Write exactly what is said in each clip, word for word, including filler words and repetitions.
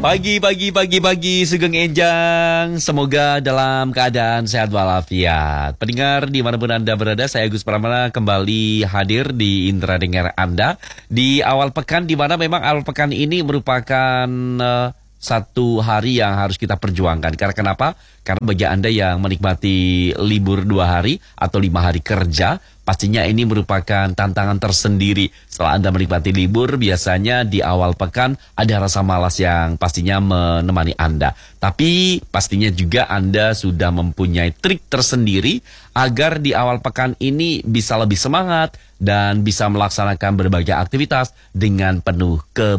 Pagi, pagi, pagi, pagi, Sugeng Enjang. Semoga dalam keadaan sehat walafiat. Pendengar dimanapun Anda berada, saya Agus Pramana kembali hadir di Indra Dengar Anda di awal pekan, di mana memang awal pekan ini merupakan uh, satu hari yang harus kita perjuangkan. Karena kenapa? Karena bagi Anda yang menikmati libur dua hari atau lima hari kerja, pastinya ini merupakan tantangan tersendiri. Setelah Anda menikmati libur, biasanya di awal pekan ada rasa malas yang pastinya menemani Anda. Tapi pastinya juga Anda sudah mempunyai trik tersendiri agar di awal pekan ini bisa lebih semangat dan bisa melaksanakan berbagai aktivitas dengan penuh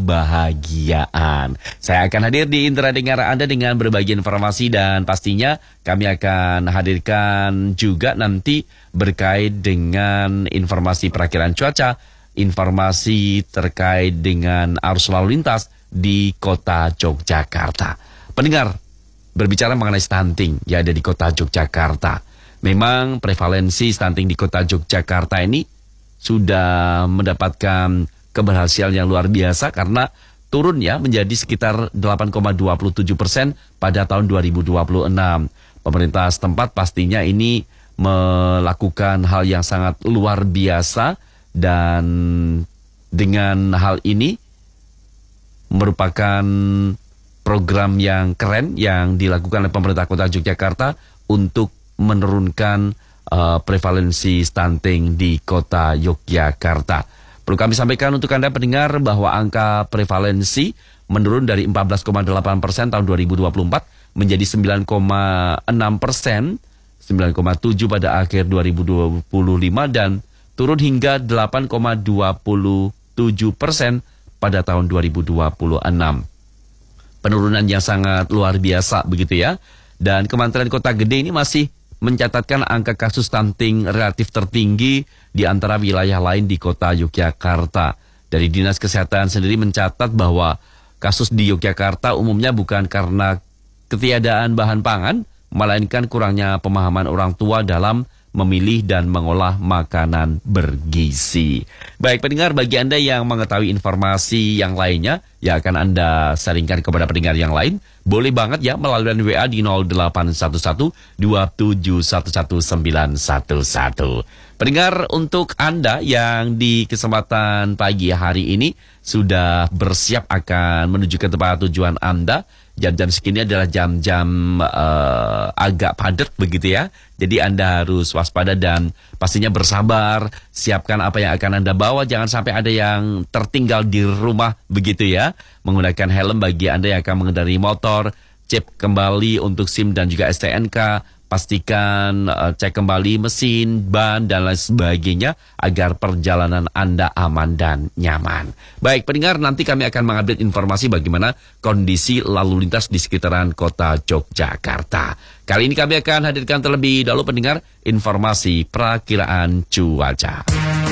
kebahagiaan. Saya akan hadir di Indra Dengar Anda dengan berbagai informasi dan pastinya kami akan hadirkan juga nanti berkait dengan informasi perakhiran cuaca, informasi terkait dengan arus lalu lintas di kota Yogyakarta. Pendengar, berbicara mengenai stunting yang ada di kota Yogyakarta. Memang prevalensi stunting di kota Yogyakarta ini sudah mendapatkan keberhasilan yang luar biasa karena turun ya menjadi sekitar delapan koma dua tujuh persen pada tahun dua ribu dua puluh enam. Pemerintah setempat pastinya ini melakukan hal yang sangat luar biasa dan dengan hal ini merupakan program yang keren yang dilakukan oleh pemerintah kota Yogyakarta untuk menurunkan uh, prevalensi stunting di kota Yogyakarta. Perlu kami sampaikan untuk Anda pendengar bahwa angka prevalensi menurun dari empat belas koma delapan persen tahun dua ribu dua puluh empat menjadi sembilan koma enam persen, sembilan koma tujuh pada akhir dua ribu dua puluh lima dan turun hingga delapan koma dua tujuh persen pada tahun dua ribu dua puluh enam. Penurunan yang sangat luar biasa begitu ya. Dan Kementerian Kota Gede ini masih mencatatkan angka kasus stunting relatif tertinggi di antara wilayah lain di kota Yogyakarta. Dari Dinas Kesehatan sendiri mencatat bahwa kasus di Yogyakarta umumnya bukan karena ketiadaan bahan pangan, melainkan kurangnya pemahaman orang tua dalam memilih dan mengolah makanan bergizi. Baik pendengar, bagi Anda yang mengetahui informasi yang lainnya yang akan Anda sharingkan kepada pendengar yang lain, boleh banget ya melalui W A di nol delapan satu satu dua tujuh satu satu sembilan satu satu. Pendengar, untuk Anda yang di kesempatan pagi hari ini sudah bersiap akan menuju ke tempat tujuan Anda, jam-jam segini adalah jam-jam uh, agak padat begitu ya. Jadi Anda harus waspada dan pastinya bersabar. Siapkan apa yang akan Anda bawa. Jangan sampai ada yang tertinggal di rumah begitu ya. Menggunakan helm bagi Anda yang akan mengendarai motor. Cek kembali untuk SIM dan juga S T N K. Pastikan uh, cek kembali mesin, ban, dan lain sebagainya agar perjalanan Anda aman dan nyaman. Baik pendengar, nanti kami akan mengupdate informasi bagaimana kondisi lalu lintas di sekitaran kota Yogyakarta. Kali ini kami akan hadirkan terlebih dahulu pendengar informasi perakiraan cuaca.